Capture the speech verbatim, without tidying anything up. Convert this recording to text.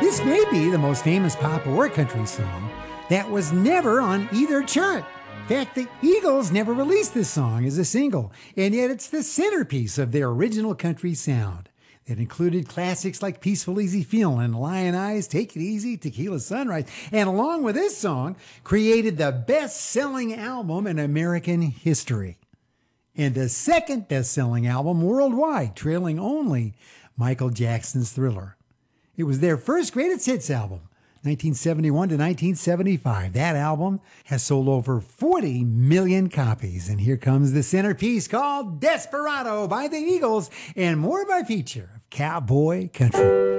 This may be the most famous pop or country song that was never on either chart. In fact, the Eagles never released this song as a single, and yet it's the centerpiece of their original country sound. It included classics like Peaceful Easy Feelin', Lion Eyes, Take It Easy, Tequila Sunrise, and along with this song, created the best-selling album in American history. And the second best-selling album worldwide, trailing only Michael Jackson's Thriller. It was their first greatest hits album, nineteen seventy-one to nineteen seventy-five. That album has sold over forty million copies. And here comes the centerpiece called Desperado by the Eagles and more by feature of Cowboy Country.